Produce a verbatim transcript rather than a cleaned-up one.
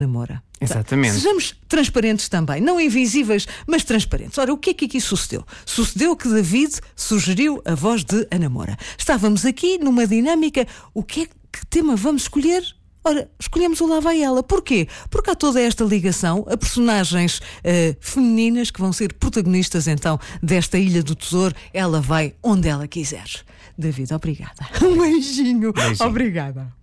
namora. Exatamente. Sejamos transparentes também, não invisíveis, mas transparentes. Ora, o que é que aqui sucedeu? Sucedeu que David sugeriu a voz de Ana Moura. Estávamos aqui numa dinâmica, o que é que tema vamos escolher? Ora, escolhemos o Lá Vai Ela. Porquê? Porque há toda esta ligação a personagens uh, femininas que vão ser protagonistas então desta Ilha do Tesouro. Ela vai onde ela quiser. David, obrigada. Um beijinho. Beijinho. Obrigada.